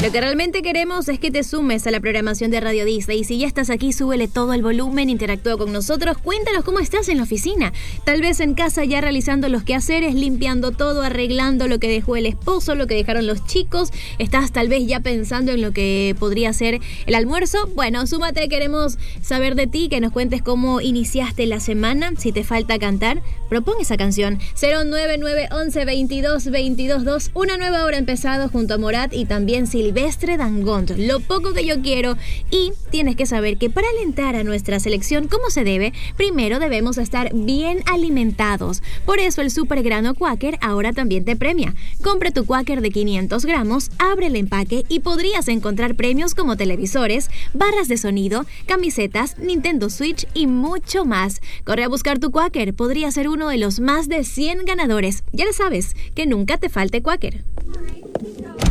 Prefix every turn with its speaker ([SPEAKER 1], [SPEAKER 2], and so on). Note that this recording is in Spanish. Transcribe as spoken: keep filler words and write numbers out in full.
[SPEAKER 1] Lo que realmente queremos es que te sumes a la programación de Radio Disney. Y si ya estás aquí, súbele todo el volumen, interactúa con nosotros, cuéntanos cómo estás en la oficina. Tal vez en casa ya realizando los quehaceres, limpiando todo, arreglando lo que dejó el esposo, lo que dejaron los chicos. Estás tal vez ya pensando en lo que podría ser el almuerzo. Bueno, súmate, queremos saber de ti, que nos cuentes cómo iniciaste la semana. Si te falta cantar, propón esa canción. cero nueve nueve once veintidós veintidós dos. Una nueva hora ha empezado junto a Morat y también Silvestre Dangond. Lo poco que yo quiero. Y tienes que saber que para alentar a nuestra selección como se debe, primero debemos estar bien alimentados. Por eso el Super Grano Quaker ahora también te premia. Compra tu Quaker de quinientos gramos, abre el empaque y podrías encontrar premios como televisores, barras de sonido, camisetas, Nintendo Switch y mucho más. Corre a buscar tu Quaker, podría ser uno de los más de cien ganadores. Ya lo sabes, que nunca te falte Quaker.